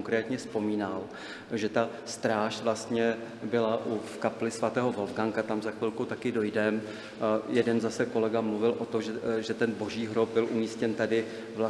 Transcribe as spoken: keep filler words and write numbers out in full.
konkrétně vzpomínal, že ta stráž vlastně byla u, v kapli svatého Wolfganga, tam za chvilku taky dojdem. Jeden zase kolega mluvil o to, že, že ten boží hrob byl umístěn tady